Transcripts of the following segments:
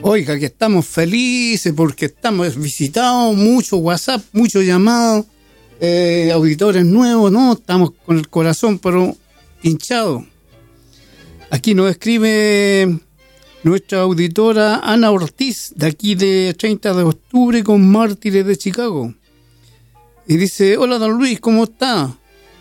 Oiga, que estamos felices porque estamos visitados, mucho WhatsApp, muchos llamados, auditores nuevos, ¿no? Estamos con el corazón pero hinchado. Aquí nos escribe nuestra auditora Ana Ortiz, de aquí de 30 de octubre, con Mártires de Chicago. Y dice: hola, don Luis, ¿cómo está?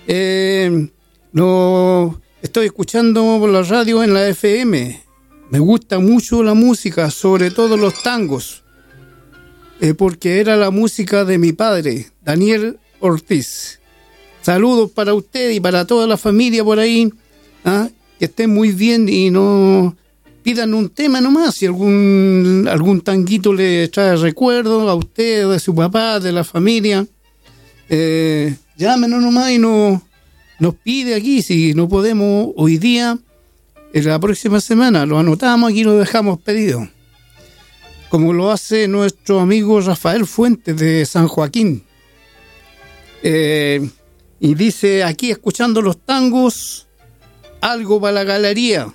Lo estoy escuchando por la radio en la FM. Me gusta mucho la música, sobre todo los tangos, porque era la música de mi padre, Daniel Ortiz. Saludos para usted y para toda la familia por ahí. Que estén muy bien y no pidan un tema nomás. Si algún tanguito le trae recuerdo a usted, de su papá, de la familia, llámenos nomás y nos pide aquí. Si no podemos hoy día, en la próxima semana lo anotamos aquí y lo dejamos pedido, como lo hace nuestro amigo Rafael Fuentes de San Joaquín. Y dice aquí, escuchando los tangos, algo para la galería,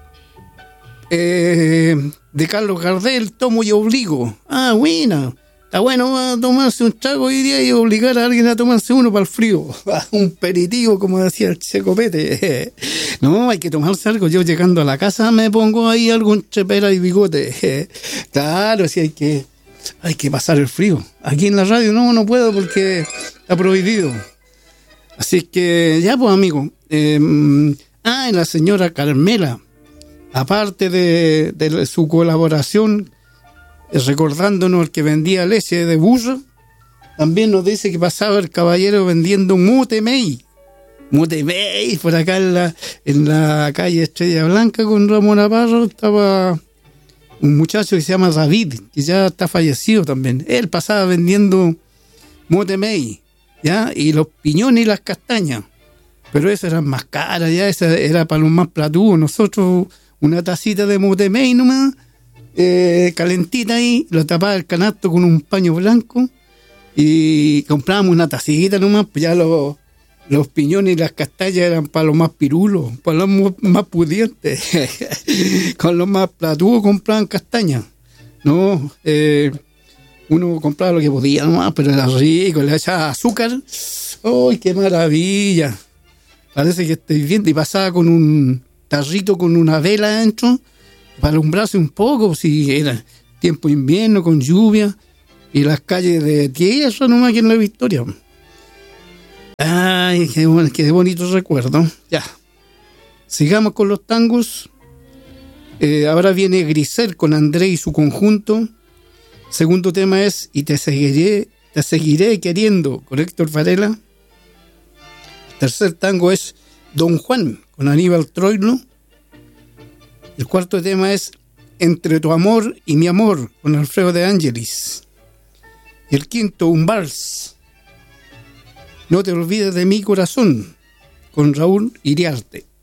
de Carlos Gardel, Tomo y Obligo. Buena. Está bueno tomarse un trago hoy día y obligar a alguien a tomarse uno para el frío. Un aperitivo, como decía el Checopete. No, hay que tomarse algo. Yo llegando a la casa me pongo ahí algo entre pera y bigote. Claro, sí, hay que pasar el frío. Aquí en la radio no puedo porque está prohibido. Así que ya, pues, amigo. Y la señora Carmela, aparte de su colaboración, recordándonos el que vendía leche de burro, también nos dice que pasaba el caballero vendiendo Mutemey por acá en la calle Estrella Blanca con Ramón Navarro. Estaba un muchacho que se llama David, que ya está fallecido también. Él pasaba vendiendo Mutemey, ¿ya? Y los piñones y las castañas, pero esas eran más caras, ya esa era para los más platudos. Nosotros una tacita de Mutemey nomás, calentita ahí, lo tapaba el canasto con un paño blanco y comprábamos una tacita nomás. Pues ya los piñones y las castañas eran para los más pirulos, para los más pudientes. Con los más platudos compraban castañas. No, uno compraba lo que podía nomás, pero era rico, le echaba azúcar. ¡Ay, qué maravilla! Parece que estoy viendo. Y pasaba con un tarrito con una vela adentro para alumbrarse un poco, si era tiempo invierno con lluvia y las calles de tierra nomás aquí en La Victoria. Ay, qué bonito recuerdo. Ya, sigamos con los tangos. Ahora viene Grisel con André y su conjunto. Segundo tema es Y te seguiré queriendo, con Héctor Varela. Tercer tango es Don Juan con Aníbal Troilo. El cuarto tema es Entre tu amor y mi amor, con Alfredo de Ángelis. Y el quinto, un vals, No te olvides de mi corazón, con Raúl Iriarte.